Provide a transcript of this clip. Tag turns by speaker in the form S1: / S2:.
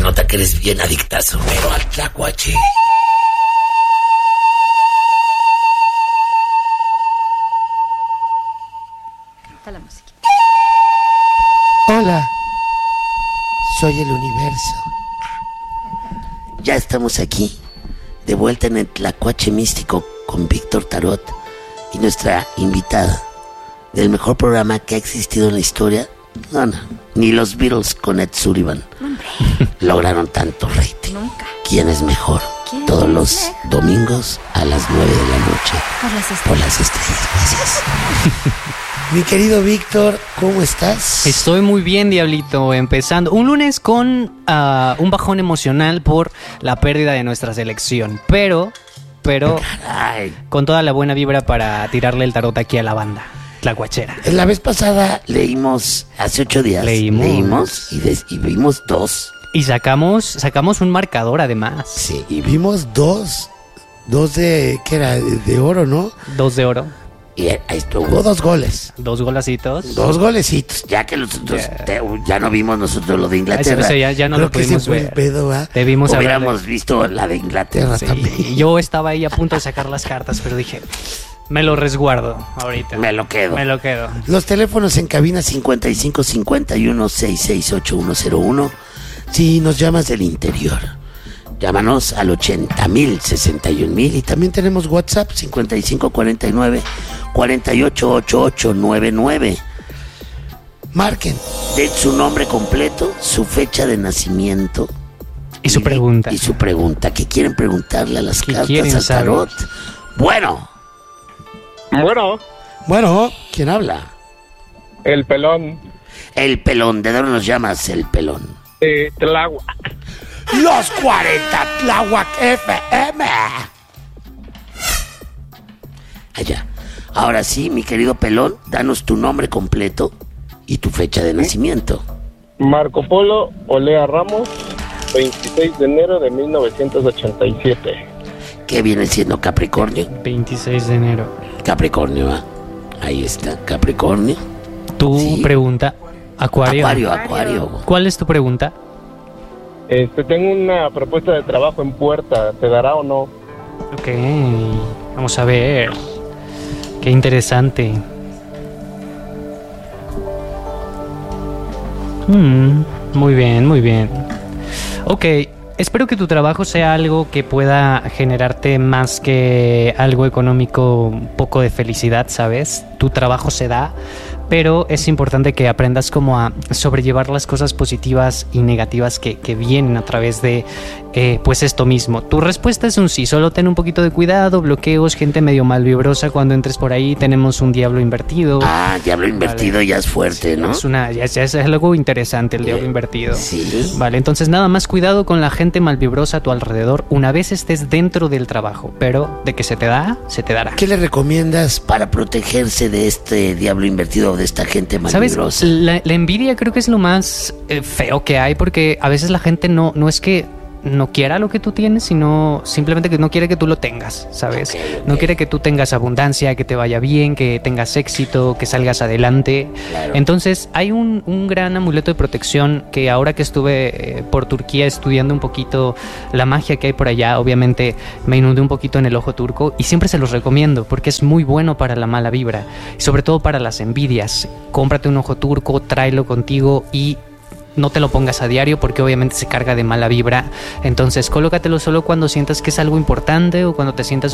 S1: nota que eres bien adictazo, pero al tlacuache.
S2: Está la música.
S1: Hola, soy el universo. Ya estamos aquí, de vuelta en el Tlacuache Místico con Víctor Tarot y nuestra invitada del mejor programa que ha existido en la historia. No, ni los Beatles con Ed Sullivan lograron tanto rating.
S2: Nunca.
S1: ¿Quién es mejor? Todos los domingos a las 9 de la noche por las estrellas. Gracias. Mi querido Víctor, ¿cómo estás?
S3: Estoy muy bien, Diablito, empezando un lunes con un bajón emocional por la pérdida de nuestra selección, pero
S1: Caray.
S3: con toda la buena vibra para tirarle el tarot aquí a la banda tlacuachera.
S1: La vez pasada leímos, hace 8 días, leímos y vimos dos.
S3: Y sacamos un marcador además.
S1: Sí, y vimos dos de, ¿qué era? De oro, ¿no?
S3: 2 de oro.
S1: Y ahí hubo 2 goles.
S3: 2 golacitos.
S1: 2 golecitos, ya que nosotros ya no vimos nosotros lo de Inglaterra.
S3: Eso ya no
S1: creo
S3: lo
S1: que
S3: pudimos
S1: ese fue
S3: ver.
S1: el pedo, ¿eh?
S3: Debimos
S1: hubiéramos visto la de Inglaterra
S3: Sí,
S1: también.
S3: yo estaba ahí a punto de sacar las cartas, pero dije, me lo resguardo ahorita.
S1: Me lo quedo.
S3: Los
S1: teléfonos en cabina 55 51 66 8101. Si nos llamas del interior, llámanos al 80,000 61,000. Y también tenemos WhatsApp 55 49 48 88 99. Marquen, den su nombre completo, su fecha de nacimiento
S3: y su pregunta.
S1: Y su pregunta. ¿Qué quieren preguntarle a las
S3: ¿Qué
S1: cartas,
S3: quieren
S1: al
S3: saber?
S1: tarot? Bueno, ¿quién habla?
S4: El pelón.
S1: El pelón. ¿De dónde nos llamas, el pelón?
S4: Tláhuac.
S1: Los 40 Tláhuac FM. Allá. Ahora sí, mi querido pelón, danos tu nombre completo y tu fecha de nacimiento.
S4: Marco Polo Olea Ramos, 26 de enero de 1987.
S1: ¿Qué viene siendo Capricornio?
S3: 26 de enero.
S1: Capricornio, ¿ah? Ahí está, Capricornio.
S3: Tu
S1: Sí.
S3: pregunta, Acuario.
S1: Acuario.
S3: ¿Cuál es tu pregunta?
S4: Tengo una propuesta de trabajo en puerta, ¿se dará o no?
S3: Ok, vamos a ver. Qué interesante. Muy bien. Ok, espero que tu trabajo sea algo que pueda generarte más que algo económico, un poco de felicidad, ¿sabes? Tu trabajo se da, pero es importante que aprendas como a sobrellevar las cosas positivas y negativas que vienen a través de pues esto mismo. Tu respuesta es un sí, solo ten un poquito de cuidado, bloqueos, gente medio malvibrosa cuando entres por ahí, tenemos un diablo invertido.
S1: Diablo invertido, vale. Ya es fuerte, ¿no?
S3: Ya es algo interesante el diablo invertido.
S1: Sí.
S3: Vale, entonces nada más cuidado con la gente malvibrosa a tu alrededor una vez estés dentro del trabajo, pero de que se te da, se te dará.
S1: ¿Qué le recomiendas para protegerse de este diablo invertido, de esta gente malvibrosa?
S3: ¿Sabes? La envidia creo que es lo más feo que hay, porque a veces la gente no es que no quiera lo que tú tienes, sino simplemente que no quiere que tú lo tengas, ¿sabes? Okay. No quiere que tú tengas abundancia, que te vaya bien, que tengas éxito, que salgas adelante. Claro. Entonces hay un gran amuleto de protección que ahora que estuve por Turquía estudiando un poquito la magia que hay por allá, obviamente me inundé un poquito en el ojo turco y siempre se los recomiendo porque es muy bueno para la mala vibra y sobre todo para las envidias. Cómprate un ojo turco, tráelo contigo y no te lo pongas a diario porque obviamente se carga de mala vibra. Entonces colócatelo solo cuando sientas que es algo importante o cuando te sientas